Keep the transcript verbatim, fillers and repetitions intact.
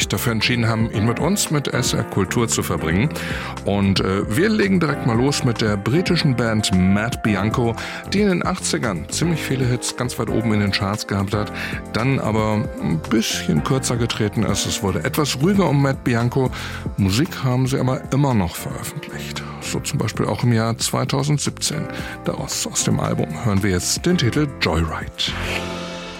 sich dafür entschieden haben, ihn mit uns, mit S R Kultur zu verbringen. Und äh, wir legen direkt mal los mit der britischen Band Matt Bianco, die in den achtzigern ziemlich viele Hits ganz weit oben in den Charts gehabt hat, dann aber ein bisschen kürzer getreten ist. Es wurde etwas ruhiger um Matt Bianco. Musik haben sie aber immer noch veröffentlicht. So zum Beispiel auch im Jahr zweitausendsiebzehn. Daraus aus dem Album hören wir jetzt den Titel Joyride.